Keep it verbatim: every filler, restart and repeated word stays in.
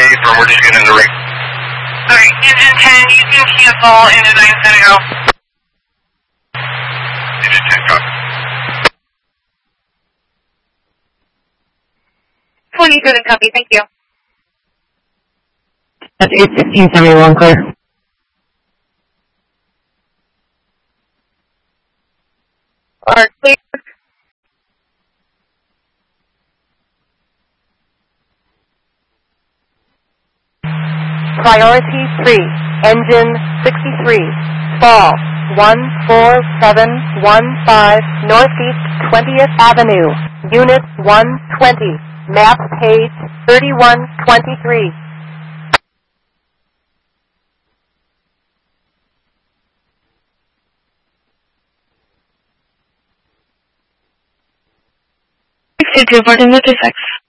from we're just getting in the ring. Alright, engine ten, you can cancel, engine nine's gonna go. Engine ten, copy. twenty-two to copy, thank you. That's eight fifteen seventy-one, clear. Or clear. Priority three, engine sixty-three, fall one four seven one five Northeast twentieth Avenue, Unit one twenty, map page thirty-one twenty-three. sixty-two, fourteen fifty-six.